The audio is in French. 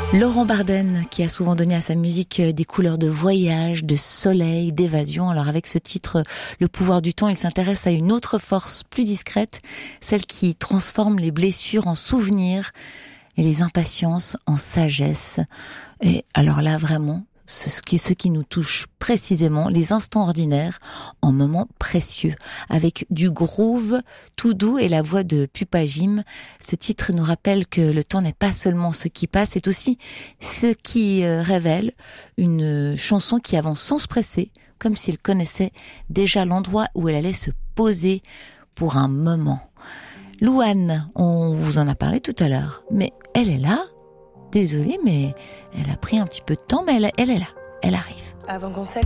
Laurent Barden, qui a souvent donné à sa musique des couleurs de voyage, de soleil, d'évasion. Alors avec ce titre, Le pouvoir du temps, il s'intéresse à une autre force plus discrète, celle qui transforme les blessures en souvenirs et les impatiences en sagesse. Et alors là, vraiment, ce qui nous touche précisément, les instants ordinaires en moments précieux, avec du groove tout doux et la voix de Pupa Jim. Ce titre nous rappelle que le temps n'est pas seulement ce qui passe, c'est aussi ce qui révèle une chanson qui avance sans se presser, comme s'il connaissait déjà l'endroit où elle allait se poser pour un moment. Louane, on vous en a parlé tout à l'heure, mais elle est là. Désolée, mais elle a pris un petit peu de temps, mais elle est là. Elle arrive. Avant qu'on s'accorde